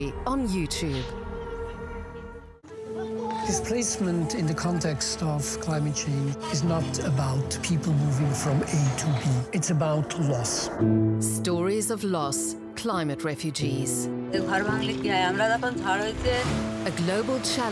on YouTube. Displacement in the context of climate change is not about people moving from A to B. It's about loss. Stories of loss, climate refugees. A global challenge